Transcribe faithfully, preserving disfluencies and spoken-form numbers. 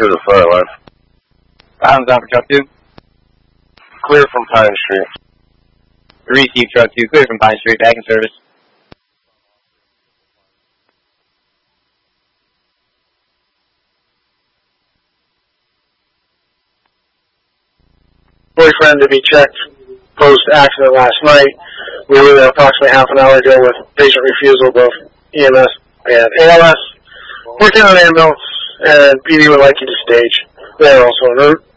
to the fire line. Bounds on for truck two. Clear from Pine Street. Receive truck two, clear from Pine Street, back in service. Boyfriend to be checked post-accident last night. We were there approximately half an hour ago with patient refusal, both E M S and A L S. Working on ambulance, and P D would like you to stage. They are also en route.